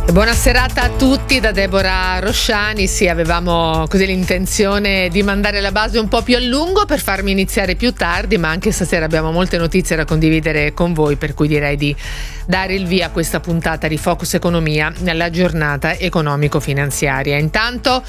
Buona serata a tutti da Deborah Rosciani. Sì, avevamo così l'intenzione di mandare la base un po' più a lungo per farmi iniziare più tardi, ma anche stasera abbiamo molte notizie da condividere con voi, per cui direi di dare il via a questa puntata di Focus Economia nella giornata economico-finanziaria. Intanto,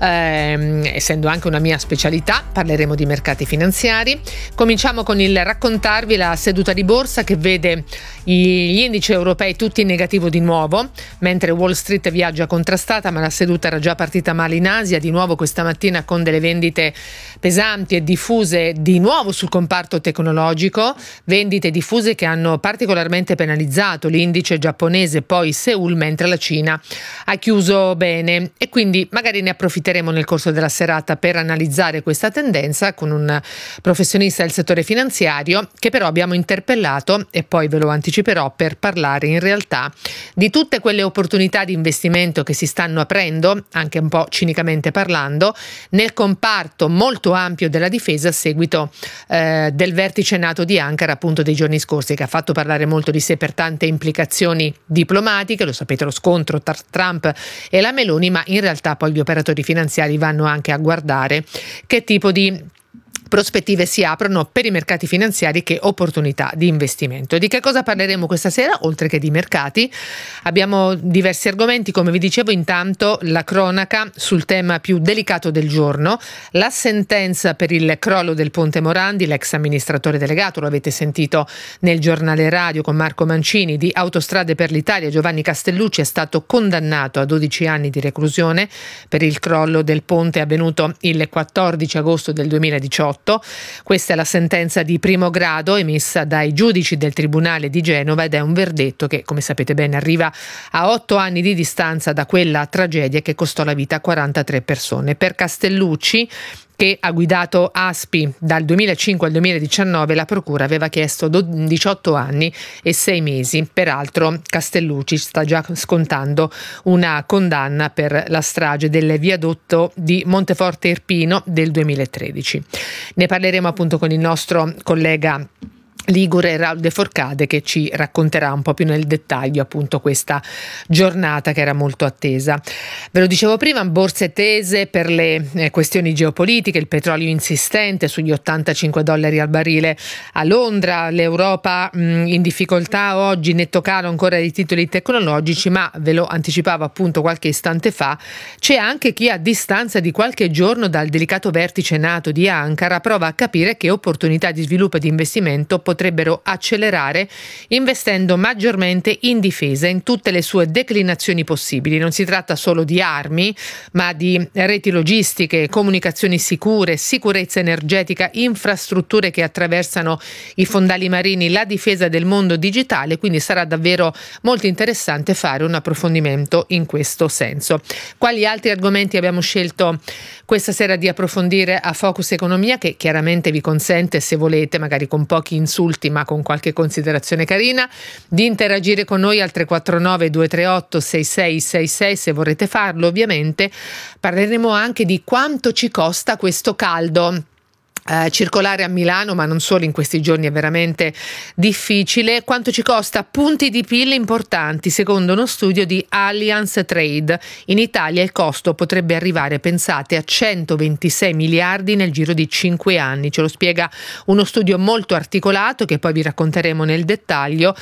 essendo anche una mia specialità, parleremo di mercati finanziari. Cominciamo con il raccontarvi la seduta di borsa che vede gli indici europei tutti in negativo di nuovo, mentre Wall Street viaggia contrastata, ma la seduta era già partita male in Asia, di nuovo questa mattina con delle vendite pesanti e diffuse di nuovo sul comparto tecnologico, vendite diffuse che hanno particolarmente penalizzato l'indice giapponese, poi Seoul, mentre la Cina ha chiuso bene, e quindi magari ne approfitteremo nel corso della serata per analizzare questa tendenza con un professionista del settore finanziario che però abbiamo interpellato, e poi ve lo anticiperò, per parlare in realtà di tutte quelle opportunità di investimento che si stanno aprendo, anche un po' cinicamente parlando, nel comparto molto ampio della difesa a seguito del vertice NATO di Ankara, appunto, dei giorni scorsi, che ha fatto parlare molto di sé per tante implicazioni diplomatiche. Lo sapete, lo scontro tra Trump e la Meloni, ma in realtà poi gli operatori finanziari vanno anche a guardare che tipo di prospettive si aprono per i mercati finanziari, che opportunità di investimento. Di che cosa parleremo questa sera, oltre che di mercati? Abbiamo diversi argomenti, come vi dicevo. Intanto la cronaca sul tema più delicato del giorno, la sentenza per il crollo del Ponte Morandi. L'ex amministratore delegato, lo avete sentito nel giornale radio con Marco Mancini, di Autostrade per l'Italia, Giovanni Castellucci, è stato condannato a 12 anni di reclusione per il crollo del ponte avvenuto il 14 agosto del 2018. Questa è la sentenza di primo grado emessa dai giudici del Tribunale di Genova, ed è un verdetto che, come sapete bene, arriva a 8 anni di distanza da quella tragedia che costò la vita a 43 persone. Per Castellucci, che ha guidato ASPI dal 2005 al 2019, la procura aveva chiesto 18 anni e 6 mesi. Peraltro Castellucci sta già scontando una condanna per la strage del viadotto di Monteforte Irpino del 2013. Ne parleremo appunto con il nostro collega ligure Raul De Forcade, che ci racconterà un po' più nel dettaglio appunto questa giornata che era molto attesa. Ve lo dicevo prima, borse tese per le questioni geopolitiche, il petrolio insistente sugli $85 al barile a Londra, l'Europa in difficoltà oggi, netto calo ancora dei titoli tecnologici, ma ve lo anticipavo appunto qualche istante fa, c'è anche chi a distanza di qualche giorno dal delicato vertice NATO di Ankara prova a capire che opportunità di sviluppo e di investimento potrebbero accelerare investendo maggiormente in difesa in tutte le sue declinazioni possibili. Non si tratta solo di armi, ma di reti logistiche, comunicazioni sicure, sicurezza energetica, infrastrutture che attraversano i fondali marini, la difesa del mondo digitale, quindi sarà davvero molto interessante fare un approfondimento in questo senso. Quali altri argomenti abbiamo scelto questa sera di approfondire a Focus Economia, che chiaramente vi consente, se volete, magari con pochi insulti ma con qualche considerazione carina, di interagire con noi al 349 238 6666 se vorrete farlo. Ovviamente parleremo anche di quanto ci costa questo caldo. Circolare a Milano, ma non solo, in questi giorni è veramente difficile. Quanto ci costa? Punti di PIL importanti. Secondo uno studio di Allianz Trade, in Italia il costo potrebbe arrivare, pensate, a 126 miliardi nel giro di 5 anni. Ce lo spiega uno studio molto articolato che poi vi racconteremo nel dettaglio.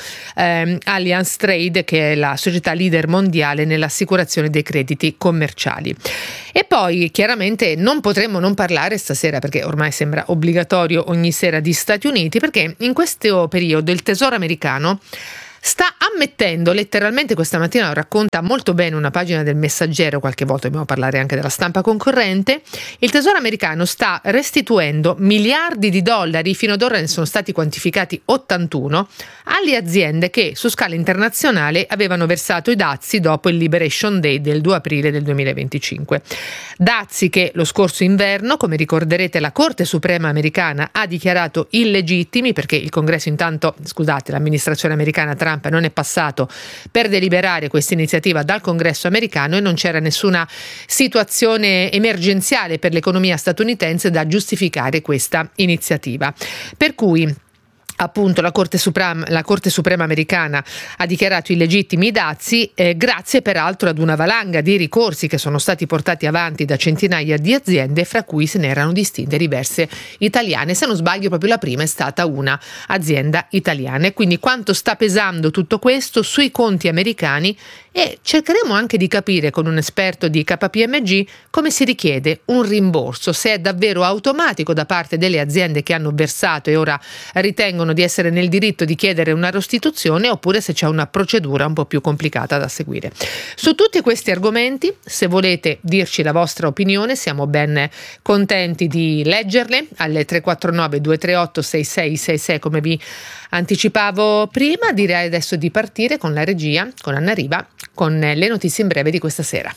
Allianz Trade, che è la società leader mondiale nell'assicurazione dei crediti commerciali. E poi chiaramente non potremmo non parlare stasera, perché ormai sembra obbligatorio ogni sera, di Stati Uniti, perché in questo periodo il Tesoro americano sta ammettendo letteralmente, questa mattina lo racconta molto bene una pagina del Messaggero, qualche volta dobbiamo parlare anche della stampa concorrente, il Tesoro americano sta restituendo miliardi di dollari, fino ad ora ne sono stati quantificati 81, alle aziende che su scala internazionale avevano versato i dazi dopo il Liberation Day del 2 aprile del 2025. Dazi che lo scorso inverno, come ricorderete, la Corte Suprema americana ha dichiarato illegittimi, perché il Congresso l'amministrazione americana Trump non è passato per deliberare questa iniziativa dal Congresso americano e non c'era nessuna situazione emergenziale per l'economia statunitense da giustificare questa iniziativa. Per cui appunto la Corte Suprema americana ha dichiarato illegittimi i dazi, grazie peraltro ad una valanga di ricorsi che sono stati portati avanti da centinaia di aziende, fra cui se ne erano distinte diverse italiane. Se non sbaglio proprio la prima è stata una azienda italiana. E quindi quanto sta pesando tutto questo sui conti americani, e cercheremo anche di capire con un esperto di KPMG come si richiede un rimborso, se è davvero automatico da parte delle aziende che hanno versato e ora ritengono di essere nel diritto di chiedere una restituzione, oppure se c'è una procedura un po' più complicata da seguire. Su tutti questi argomenti, se volete dirci la vostra opinione, siamo ben contenti di leggerle alle 349 238 6666, come vi anticipavo prima. Direi adesso di partire con la regia, con Anna Riva, con le notizie in breve di questa sera.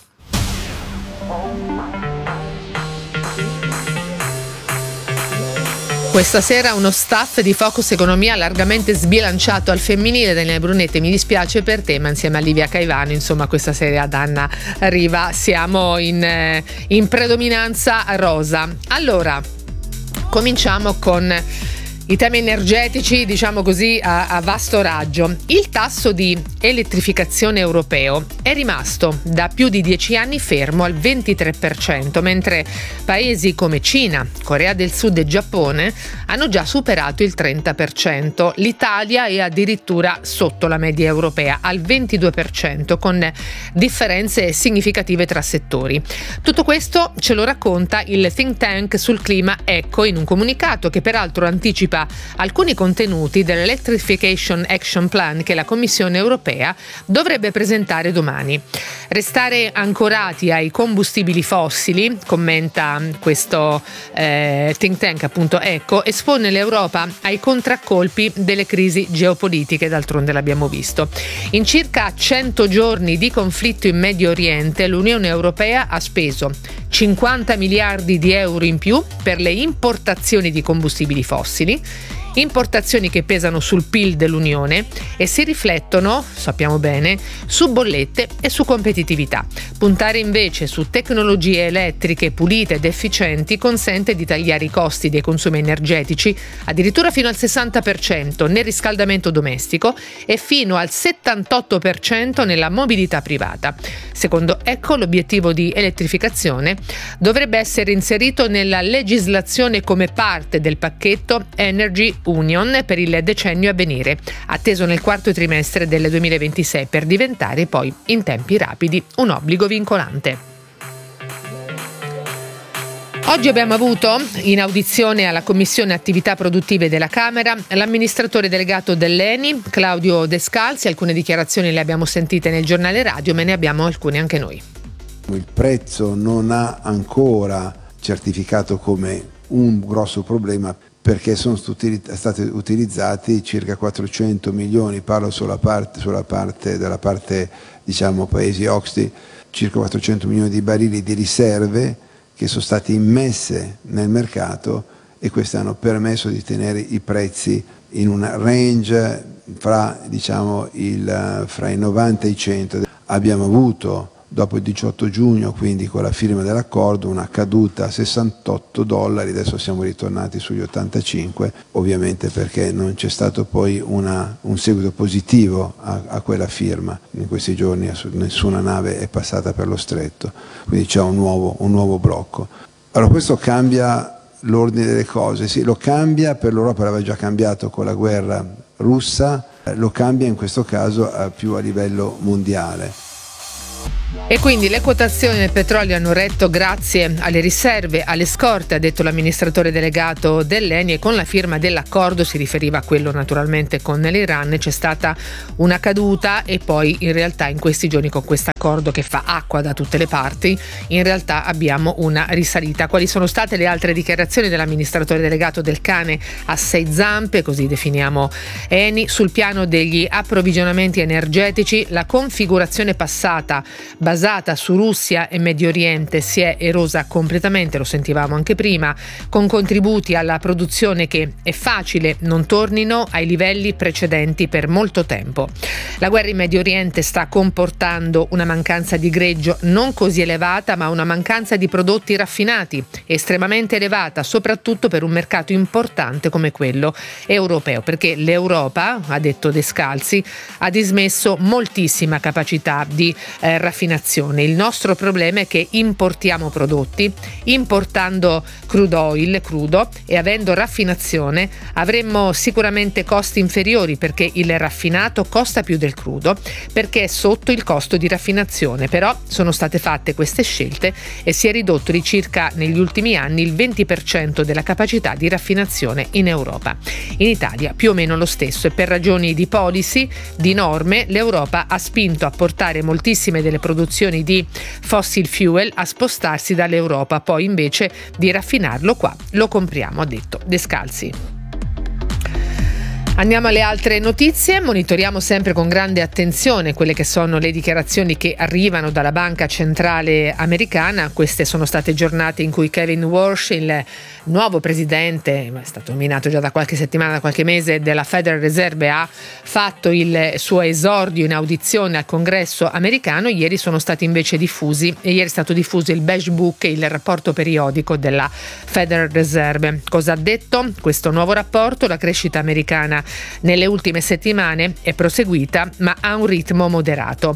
Questa sera uno staff di Focus Economia largamente sbilanciato al femminile. Daniele Brunette, mi dispiace per te, ma insieme a Livia Caivano, insomma, questa sera ad Anna Riva siamo in predominanza rosa. Allora, cominciamo con i temi energetici, diciamo così, a vasto raggio. Il tasso di elettrificazione europeo è rimasto da più di 10 anni fermo al 23%, mentre paesi come Cina, Corea del Sud e Giappone hanno già superato il 30%. L'Italia è addirittura sotto la media europea, al 22%, con differenze significative tra settori. Tutto questo ce lo racconta il think tank sul clima ECO in un comunicato che peraltro anticipa alcuni contenuti dell'Electrification Action Plan che la Commissione europea dovrebbe presentare domani. Restare ancorati ai combustibili fossili, commenta questo think tank appunto ECO, espone l'Europa ai contraccolpi delle crisi geopolitiche, d'altronde l'abbiamo visto. In circa 100 giorni di conflitto in Medio Oriente, l'Unione Europea ha speso 50 miliardi di euro in più per le importazioni di combustibili fossili, importazioni che pesano sul PIL dell'Unione e si riflettono, sappiamo bene, su bollette e su competitività. Puntare invece su tecnologie elettriche pulite ed efficienti consente di tagliare i costi dei consumi energetici addirittura fino al 60% nel riscaldamento domestico e fino al 78% nella mobilità privata. Secondo ECO, l'obiettivo di elettrificazione dovrebbe essere inserito nella legislazione come parte del pacchetto Energy Union per il decennio a venire, atteso nel quarto trimestre del 2026, per diventare poi in tempi rapidi un obbligo vincolante. Oggi abbiamo avuto in audizione alla Commissione Attività Produttive della Camera l'amministratore delegato dell'ENI, Claudio Descalzi. Alcune dichiarazioni le abbiamo sentite nel giornale radio, ma ne abbiamo alcune anche noi. Il prezzo non ha ancora certificato come un grosso problema, perché sono stati utilizzati circa 400 milioni, parlo della parte diciamo paesi OXTI, circa 400 milioni di barili di riserve che sono state immesse nel mercato, e queste hanno permesso di tenere i prezzi in una range fra i 90 e i 100. Abbiamo avuto dopo il 18 giugno, quindi con la firma dell'accordo, una caduta a $68, adesso siamo ritornati sugli 85, ovviamente perché non c'è stato poi un seguito positivo a quella firma. In questi giorni nessuna nave è passata per lo stretto, quindi c'è un nuovo blocco. Allora questo cambia l'ordine delle cose, sì, lo cambia, per l'Europa l'aveva già cambiato con la guerra russa, lo cambia in questo caso più a livello mondiale. E quindi le quotazioni del petrolio hanno retto grazie alle riserve, alle scorte, ha detto l'amministratore delegato dell'ENI, e con la firma dell'accordo, si riferiva a quello naturalmente con l'Iran, c'è stata una caduta, e poi in realtà in questi giorni con questo accordo che fa acqua da tutte le parti, in realtà abbiamo una risalita. Quali sono state le altre dichiarazioni dell'amministratore delegato del cane a 6 zampe, così definiamo ENI? Sul piano degli approvvigionamenti energetici, la configurazione passata basata su Russia e Medio Oriente si è erosa completamente, lo sentivamo anche prima, con contributi alla produzione che è facile non tornino ai livelli precedenti per molto tempo. La guerra in Medio Oriente sta comportando una mancanza di greggio non così elevata, ma una mancanza di prodotti raffinati estremamente elevata, soprattutto per un mercato importante come quello europeo, perché l'Europa, ha detto Descalzi, ha dismesso moltissima capacità di raffinazione. Il nostro problema è che importiamo prodotti, importando crudo e avendo raffinazione avremmo sicuramente costi inferiori, perché il raffinato costa più del crudo, perché è sotto il costo di raffinazione. Però sono state fatte queste scelte e si è ridotto di circa negli ultimi anni il 20% della capacità di raffinazione in Europa. In Italia più o meno lo stesso, e per ragioni di policy, di norme, l'Europa ha spinto a portare moltissime delle produzioni di fossil fuel a spostarsi dall'Europa, poi invece di raffinarlo qua lo compriamo, ha detto Descalzi. Andiamo alle altre notizie, monitoriamo sempre con grande attenzione quelle che sono le dichiarazioni che arrivano dalla Banca Centrale Americana. Queste sono state giornate in cui Kevin Warsh, il nuovo presidente, è stato nominato già da qualche settimana, da qualche mese, della Federal Reserve, ha fatto il suo esordio in audizione al Congresso americano. Ieri sono stati invece ieri è stato diffuso il Beige Book, il rapporto periodico della Federal Reserve. Cosa ha detto questo nuovo rapporto? La crescita americana nelle ultime settimane è proseguita, ma a un ritmo moderato.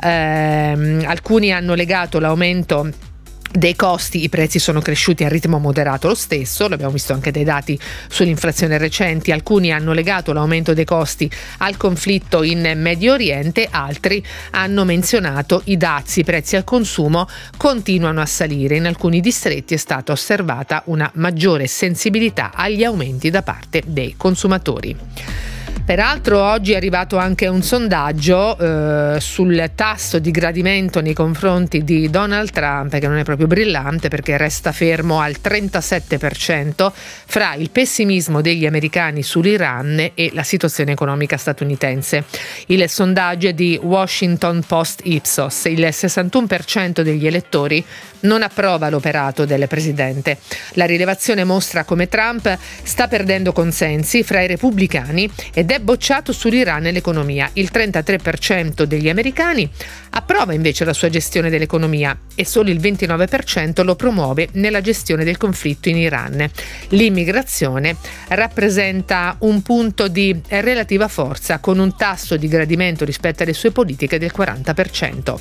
Alcuni hanno legato l'aumento dei costi, i prezzi sono cresciuti a ritmo moderato lo stesso, l'abbiamo visto anche dai dati sull'inflazione recenti. Alcuni hanno legato l'aumento dei costi al conflitto in Medio Oriente, altri hanno menzionato i dazi, i prezzi al consumo continuano a salire. In alcuni distretti è stata osservata una maggiore sensibilità agli aumenti da parte dei consumatori. Peraltro oggi è arrivato anche un sondaggio sul tasso di gradimento nei confronti di Donald Trump, che non è proprio brillante perché resta fermo al 37%, fra il pessimismo degli americani sull'Iran e la situazione economica statunitense. Il sondaggio è di Washington Post Ipsos. Il 61% degli elettori non approva l'operato del presidente. La rilevazione mostra come Trump sta perdendo consensi fra i repubblicani ed è bocciato sull'Iran e l'economia. Il 33% degli americani approva invece la sua gestione dell'economia e solo il 29% lo promuove nella gestione del conflitto in Iran. L'immigrazione rappresenta un punto di relativa forza, con un tasso di gradimento rispetto alle sue politiche del 40%.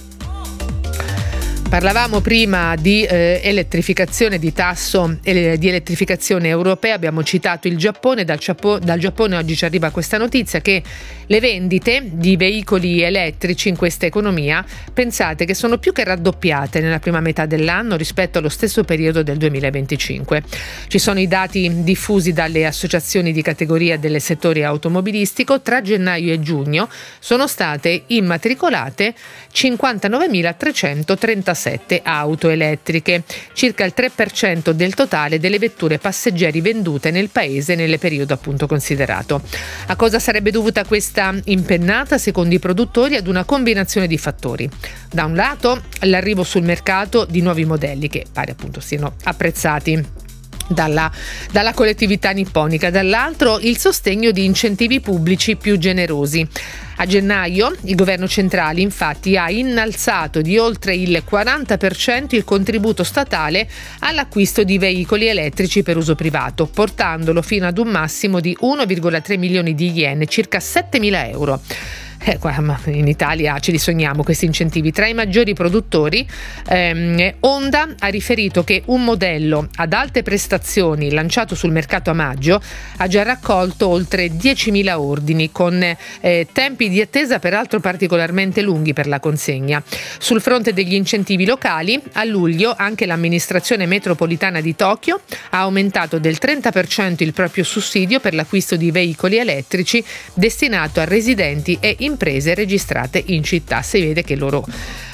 Parlavamo prima di elettrificazione, di tasso di elettrificazione europea, abbiamo citato il Giappone. Dal Giappone oggi ci arriva questa notizia che le vendite di veicoli elettrici in questa economia, pensate che sono più che raddoppiate nella prima metà dell'anno rispetto allo stesso periodo del 2025. Ci sono i dati diffusi dalle associazioni di categoria del settore automobilistico. Tra gennaio e giugno sono state immatricolate 59.337 auto elettriche, circa il 3% del totale delle vetture passeggeri vendute nel paese nel periodo appunto considerato. A cosa sarebbe dovuta questa impennata? Secondo i produttori ad una combinazione di fattori. Da un lato l'arrivo sul mercato di nuovi modelli che pare appunto siano apprezzati dalla collettività nipponica, dall'altro il sostegno di incentivi pubblici più generosi. A gennaio il governo centrale infatti ha innalzato di oltre il 40% il contributo statale all'acquisto di veicoli elettrici per uso privato, portandolo fino ad un massimo di 1,3 milioni di yen, circa 7.000 euro. In Italia ce li sogniamo questi incentivi. Tra i maggiori produttori Honda ha riferito che un modello ad alte prestazioni lanciato sul mercato a maggio ha già raccolto oltre 10.000 ordini, con tempi di attesa peraltro particolarmente lunghi per la consegna. Sul fronte degli incentivi locali, a luglio anche l'amministrazione metropolitana di Tokyo ha aumentato del 30% il proprio sussidio per l'acquisto di veicoli elettrici destinato a residenti e imprese registrate in città. Si vede che loro